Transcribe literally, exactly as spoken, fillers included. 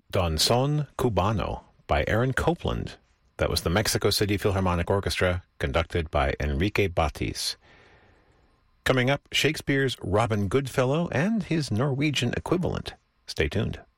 Danzón Cubano by Aaron Copland. That was the Mexico City Philharmonic Orchestra, conducted by Enrique Batis. Coming up, Shakespeare's Robin Goodfellow and his Norwegian equivalent. Stay tuned.